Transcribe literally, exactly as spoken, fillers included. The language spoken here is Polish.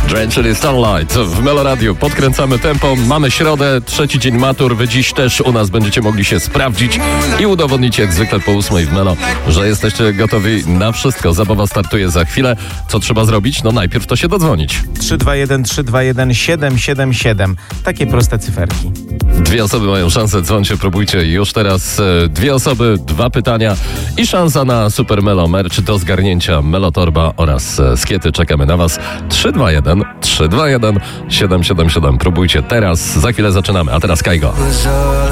Drain, czyli Starlight w Melo Radio. Podkręcamy tempo, mamy środę, trzeci dzień matur. Wy dziś też u nas będziecie mogli się sprawdzić i udowodnić jak zwykle po ósmej w Melo, że jesteście gotowi na wszystko. Zabawa startuje za chwilę. Co trzeba zrobić? No najpierw to się dodzwonić. trzy dwa jeden trzy dwa jeden siedem siedem siedem. Takie proste cyferki. Dwie osoby mają szansę, dzwońcie, próbujcie już teraz. Dwie osoby, dwa pytania i szansa na Super Melo merch do zgarnięcia Melo Torba oraz skiety. Czekamy na was. trzy dwa jeden trzy dwa jeden siedem siedem siedem. Próbujcie teraz, za chwilę zaczynamy. A teraz Kajgo.